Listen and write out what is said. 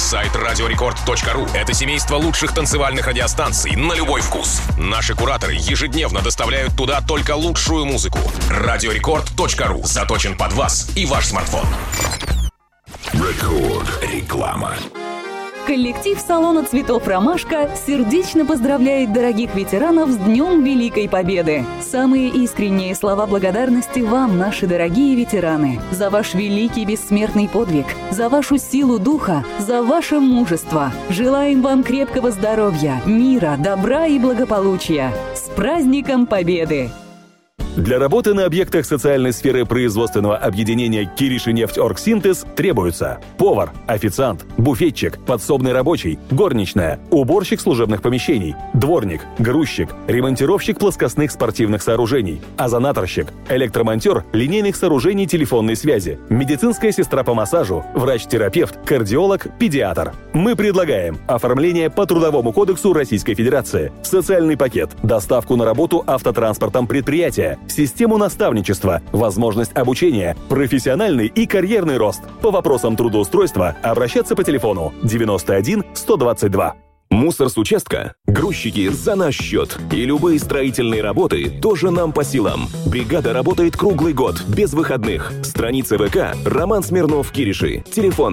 Сайт radiorecord.ru — это семейство лучших танцевальных радиостанций на любой вкус. Наши кураторы ежедневно доставляют туда только лучшую музыку. Radiorecord.ru заточен под вас и ваш смартфон. Рекорд. Реклама. Коллектив салона цветов «Ромашка» сердечно поздравляет дорогих ветеранов с Днем Великой Победы. Самые искренние слова благодарности вам, наши дорогие ветераны, за ваш великий бессмертный подвиг, за вашу силу духа, за ваше мужество. Желаем вам крепкого здоровья, мира, добра и благополучия. С праздником Победы! Для работы на объектах социальной сферы производственного объединения «Киришинефть-Оргсинтез» требуются повар, официант, буфетчик, подсобный рабочий, горничная, уборщик служебных помещений, дворник, грузчик, ремонтировщик плоскостных спортивных сооружений, озонаторщик, электромонтер линейных сооружений телефонной связи, медицинская сестра по массажу, врач-терапевт, кардиолог, педиатр. Мы предлагаем оформление по Трудовому кодексу Российской Федерации, социальный пакет, доставку на работу автотранспортом предприятия, систему наставничества, возможность обучения, профессиональный и карьерный рост. По вопросам трудоустройства обращаться по телефону 91 122. Мусор с участка, грузчики за наш счет. И любые строительные работы тоже нам по силам. Бригада работает круглый год, без выходных. Страница ВК «Роман Смирнов Кириши». Телефон